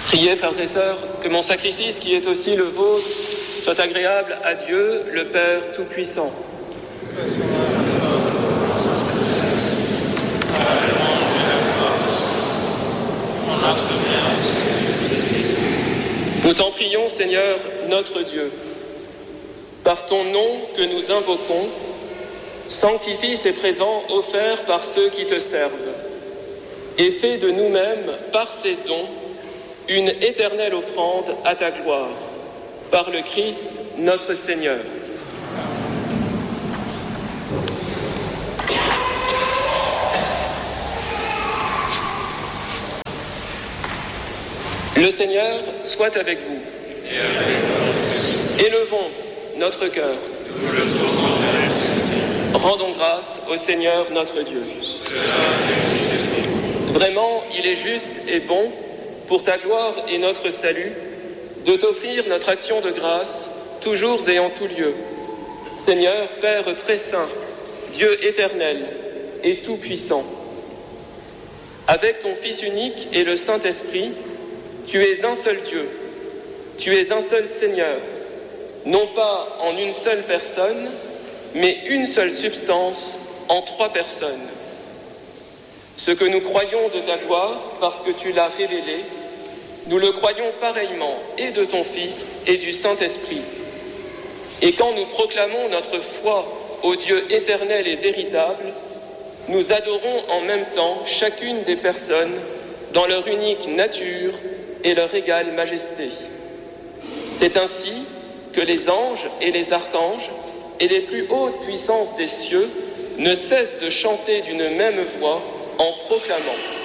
Priez, frères et sœurs, que mon sacrifice, qui est aussi le vôtre, soit agréable à Dieu, le Père Tout-Puissant. Nous t'en prions, Seigneur, notre Dieu. Par ton nom que nous invoquons, sanctifie ces présents offerts par ceux qui te servent, et fais de nous-mêmes, par ces dons, une éternelle offrande à ta gloire, par le Christ notre Seigneur. Le Seigneur soit avec vous. Élevons notre cœur. Rendons grâce au Seigneur notre Dieu. Vraiment, il est juste et bon, pour ta gloire et notre salut, de t'offrir notre action de grâce, toujours et en tout lieu. Seigneur, Père très saint, Dieu éternel et tout-puissant, avec ton Fils unique et le Saint-Esprit, tu es un seul Dieu, tu es un seul Seigneur, non pas en une seule personne, mais une seule substance en trois personnes. Ce que nous croyons de ta gloire, parce que tu l'as révélé, nous le croyons pareillement et de ton Fils et du Saint-Esprit. Et quand nous proclamons notre foi au Dieu éternel et véritable, nous adorons en même temps chacune des personnes dans leur unique nature et leur égale majesté. C'est ainsi que les anges et les archanges et les plus hautes puissances des cieux ne cessent de chanter d'une même voix en proclamant